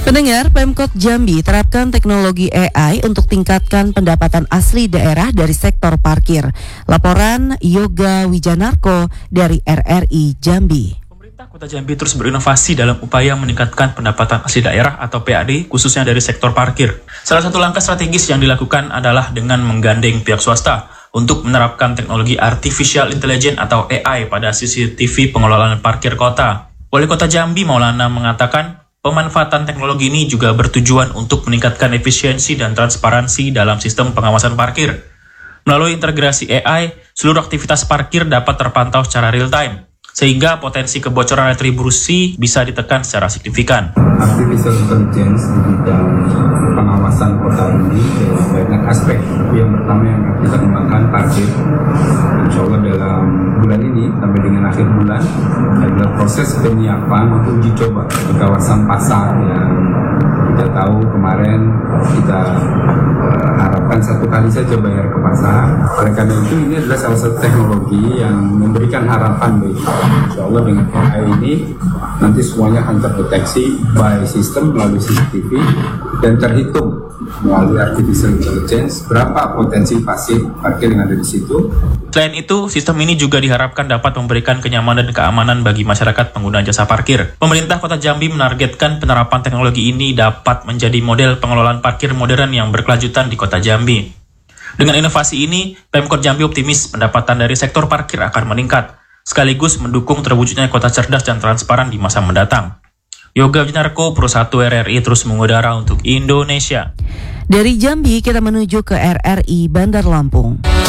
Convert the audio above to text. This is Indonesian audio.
Pendengar, Pemkot Jambi terapkan teknologi AI untuk tingkatkan pendapatan asli daerah dari sektor parkir. Laporan Yoga Wijanarko dari RRI Jambi. Pemerintah Kota Jambi terus berinovasi dalam upaya meningkatkan pendapatan asli daerah atau PAD khususnya dari sektor parkir. Salah satu langkah strategis yang dilakukan adalah dengan menggandeng pihak swasta untuk menerapkan teknologi Artificial Intelligence atau AI pada CCTV pengelolaan parkir kota. Wali Kota Jambi Maulana mengatakan, pemanfaatan teknologi ini juga bertujuan untuk meningkatkan efisiensi dan transparansi dalam sistem pengawasan parkir. Melalui integrasi AI, seluruh aktivitas parkir dapat terpantau secara real-time, sehingga potensi kebocoran retribusi bisa ditekan secara signifikan. Artificial Intelligence di bidang pengawasan kota ini banyak aspek. Yang pertama yang kita kembangkan parkir. Insya Allah dalam bulan ini sampai dengan akhir bulan adalah proses penyiapan uji coba di kawasan pasar yang kita tahu kemarin kita harapkan satu kali saja bayar ke pasar. Oleh karena itu ini adalah salah satu teknologi yang memberikan harapan bagi kita. Insya Allah dengan AI ini nanti semuanya akan terdeteksi by sistem melalui CCTV dan terhitung melalui Artificial Intelligence berapa potensi pasif parkir yang ada di situ. Selain itu, sistem ini juga diharapkan dapat memberikan kenyamanan dan keamanan bagi masyarakat pengguna jasa parkir. Pemerintah Kota Jambi menargetkan penerapan teknologi ini dapat menjadi model pengelolaan parkir modern yang berkelanjutan di Kota Jambi. Dengan inovasi ini, Pemkot Jambi optimis pendapatan dari sektor parkir akan meningkat, sekaligus mendukung terwujudnya kota cerdas dan transparan di masa mendatang. Yoga Wijanarko, Pro 1 RRI terus mengudara untuk Indonesia. Dari Jambi kita menuju ke RRI Bandar Lampung.